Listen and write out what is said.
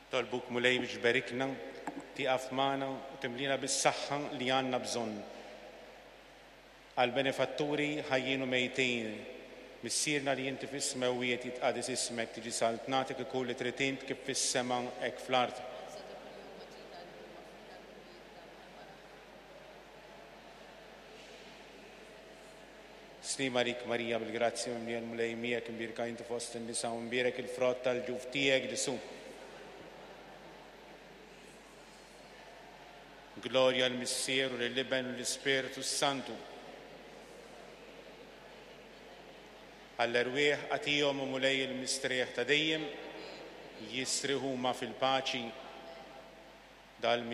Tolbuk mulej biex berikna, tiqaf magħna u timlina bis-saħħa li għandna bżonn. Għal-benefatturi ħajjin u mejtin, missierna li inti fis-smewijiet jitqadis ismek tiġi saltnatik ikun li trid int kif fis-sema hekk fl-ard. Slima rik Marija bil-grazzja mimlija mulej miegħek imbierka inti fost in-nisa u mbierek il-frott tal-ġuf tiegħek Ġesu. Gloria al-Missieru lill-Iben u l-Ispiritu Santu. Għall-erwieħ għatihom u mulej il-mistrieħ ta' dejjem jisriħu ma fil-paċi dal